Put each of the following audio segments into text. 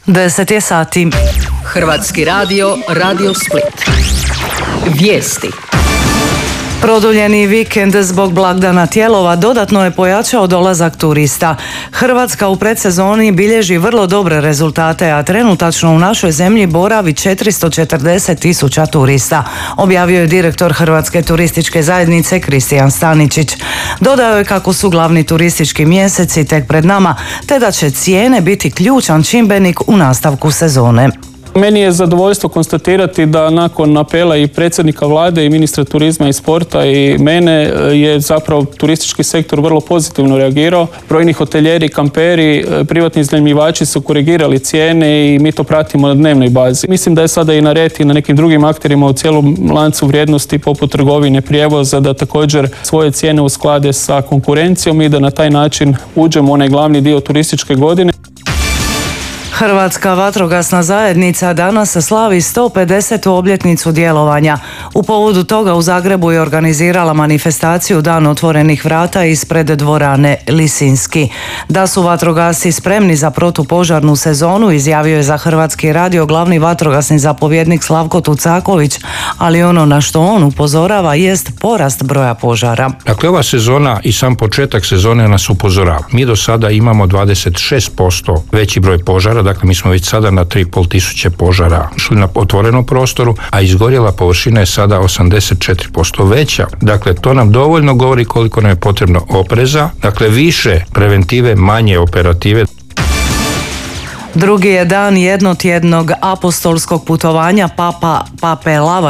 10 je sati. Hrvatski radio, Radio Split. Vijesti. Produljeni vikend zbog blagdana Tijelova dodatno je pojačao dolazak turista. Hrvatska u predsezoni bilježi vrlo dobre rezultate, a trenutačno u našoj zemlji boravi 440.000 turista, objavio je direktor Hrvatske turističke zajednice Kristijan Staničić. Dodao je kako su glavni turistički mjeseci tek pred nama, te da će cijene biti ključan čimbenik u nastavku sezone. Meni je zadovoljstvo konstatirati da nakon apela i predsjednika vlade i ministra turizma i sporta i mene je zapravo turistički sektor vrlo pozitivno reagirao. Brojni hotelijeri, kamperi, privatni iznajmljivači su korigirali cijene i mi to pratimo na dnevnoj bazi. Mislim da je sada i na red i na nekim drugim akterima u cijelom lancu vrijednosti poput trgovine, prijevoza da također svoje cijene usklade sa konkurencijom i da na taj način uđemo u onaj glavni dio turističke godine. Hrvatska vatrogasna zajednica danas slavi 150. obljetnicu djelovanja. U povodu toga u Zagrebu je organizirala manifestaciju Dan otvorenih vrata ispred dvorane Lisinski. Da su vatrogasci spremni za protupožarnu sezonu, izjavio je za Hrvatski radio glavni vatrogasni zapovjednik Slavko Tucaković, ali ono na što on upozorava jest porast broja požara. Dakle, ova sezona i sam početak sezone nas upozorava. Mi do sada imamo 26% veći broj požara. Dakle, mi smo već sada na 3.500 požara šli na otvorenom prostoru, a izgorjela površina je sada 84% veća. Dakle, to nam dovoljno govori koliko nam je potrebno opreza. Dakle, više preventive, manje operative. Drugi je dan jednotjednog apostolskog putovanja Pape Lava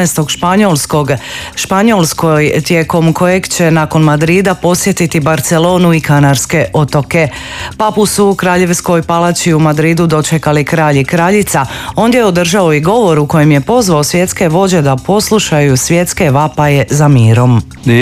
14. Španjolskoj, tijekom kojeg će nakon Madrida posjetiti Barcelonu i Kanarske otoke. Papu su u Kraljevskoj palači u Madridu dočekali kralj i kraljica. Ondje je održao i govor u kojem je pozvao svjetske vođe da poslušaju svjetske vapaje za mirom.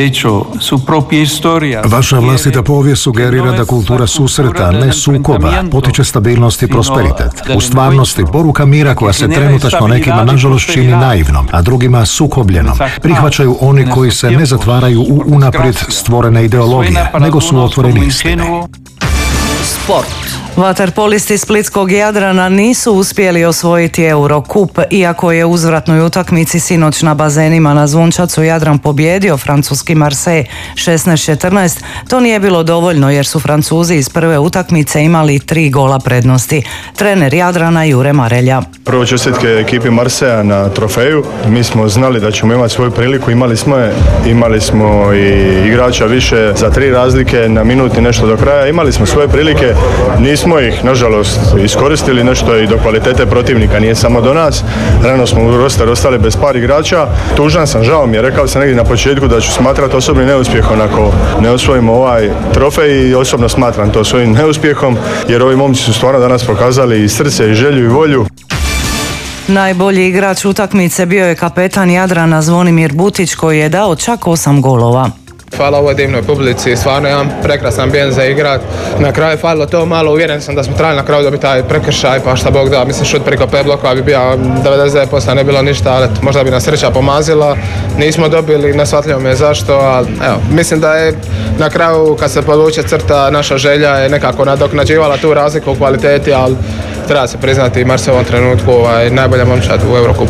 Vaša vlastita povijest sugerira da kultura susreta, ne sukoba, potiče stabilnost i prosperitet. U stvarnosti, poruka mira koja se trenutačno nekima nažalost čini naivnom, a drugima sukobljenom, prihvaćaju oni koji se ne zatvaraju u unaprijed stvorene ideologije, nego su otvoreni istini. Sport. Vaterpolisti splitskog Jadrana nisu uspjeli osvojiti Eurocup, iako je u uzvratnoj utakmici sinoć na bazenima na Zvončacu Jadran pobijedio francuski Marseille 16-14. To nije bilo dovoljno jer su Francuzi iz prve utakmice imali 3 gola prednosti. Trener Jadrana Jure Marelja. Prvo čestitke ekipi Marseja na trofeju. Mi smo znali da ćemo imati svoju priliku, imali smo i igrača više za 3 razlike na minuti nešto do kraja. Imali smo svoje prilike, nismo ih nažalost iskoristili, nešto i do kvalitete protivnika, nije samo do nas. Rano smo u roster ostali bez par igrača. Tužan sam, žao mi je, rekao sam negdje na početku da ću smatrati osobnim neuspjehom ako ne osvojimo ovaj trofej i osobno smatram to svojim neuspjehom jer ovi momci su stvarno danas pokazali i srce i želju i volju. Najbolji igrač utakmice bio je kapetan Jadrana Zvonimir Butić koji je dao čak 8 golova. Hvala ovoj divnoj publici, stvarno jedan prekrasan ambijent za igrat. Na kraju je falilo to malo, uvjeren sam da smo trebali na kraju dobiti taj prekršaj, pa šta Bog da, mislim šut preko 5 blokova bi bio 99%, ne bilo ništa, ali možda bi nas sreća pomazila. Nismo dobili, neshvatljivo mi je zašto, ali evo, mislim da je na kraju kad se podvuče crta, naša želja je nekako nadoknađivala tu razliku u kvaliteti, ali treba se priznati Marseille u ovom trenutku najbolja momčad u Eurocupu.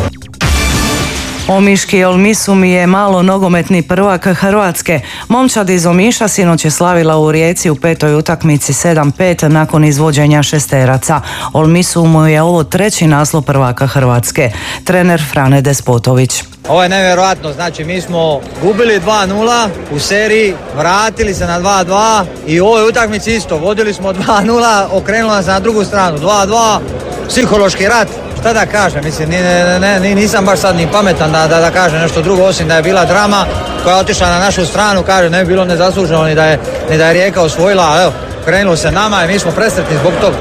Omiški Olmisum je malo nogometni prvak Hrvatske. Momčad iz Omiša sinoć je slavila u Rijeci u 5. utakmici 7-5 nakon izvođenja šesteraca. Olmisumu je ovo 3. naslov prvaka Hrvatske. Trener Frane Despotović. Ovo je nevjerojatno, znači mi smo gubili 2-0 u seriji, vratili se na 2-2 i u ovoj utakmici isto, vodili smo 2-0, okrenuli nas na drugu stranu, 2-2, psihološki rat. Šta da kažem, mislim, nisam baš sad ni pametan da kažem nešto drugo, osim da je bila drama koja je otišla na našu stranu, kaže ne bi bilo nezasluženo ni da je Rijeka osvojila, evo, krenulo se nama i mi smo presretni zbog toga.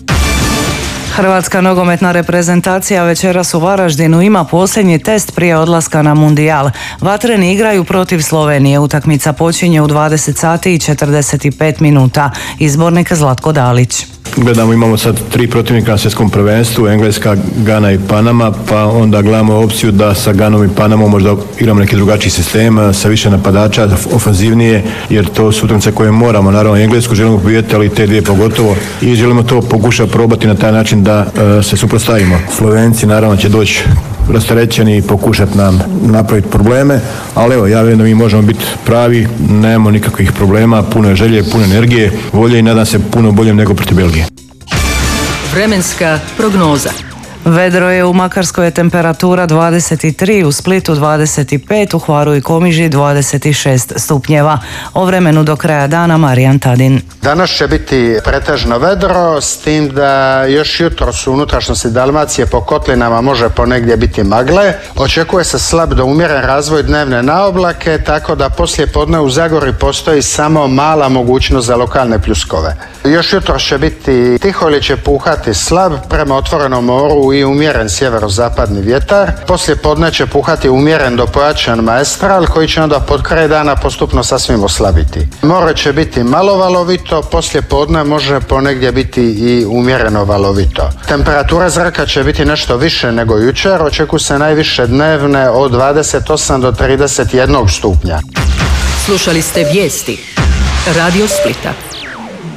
Hrvatska nogometna reprezentacija večeras u Varaždinu ima posljednji test prije odlaska na Mundijal. Vatreni igraju protiv Slovenije. Utakmica počinje u 20 sati i 45 minuta. Izbornik Zlatko Dalić. gledamo, imamo sad 3 protivnika na svjetskom prvenstvu, Engleska, Gana i Panama, pa onda gledamo opciju da sa Ganom i Panamom možda igramo neki drugačiji sistem, sa više napadača, ofanzivnije, jer to su utakmice koje moramo, naravno Englesku želimo pobijeti, ali te dvije pogotovo, i želimo to pokušati probati na taj način da se suprotstavimo. Slovenci naravno će doći rasterećeni i pokušati nam napraviti probleme, ali evo, ja vjerujem da mi možemo biti pravi, nemamo nikakvih problema, puno je želje, puno energije, volje i nadam se puno boljem nego protiv Belgije. Vremenska prognoza. Vedro je, u Makarskoj je temperatura 23, u Splitu 25, u Hvaru i Komiži 26 stupnjeva. O vremenu do kraja dana Marijan Tadin. Danas će biti pretežno vedro, s tim da još jutros u unutrašnjosti Dalmacije po kotlinama može ponegdje biti magle. Očekuje se slab do umjeren razvoj dnevne naoblake, tako da poslije podne u Zagori postoji samo mala mogućnost za lokalne pljuskove. Još jutros će biti tiho ili će puhati slab prema otvorenom moru i umjeren sjeverozapadni vjetar. Poslije podne će puhati umjeren do pojačan maestral koji će onda pod kraj dana postupno sasvim oslabiti. More će biti malo valovito, poslije podne može ponegdje biti i umjereno valovito. Temperatura zraka će biti nešto više nego jučer, očekuju se najviše dnevne od 28 do 31 stupnja. Slušali ste vijesti Radio Splita.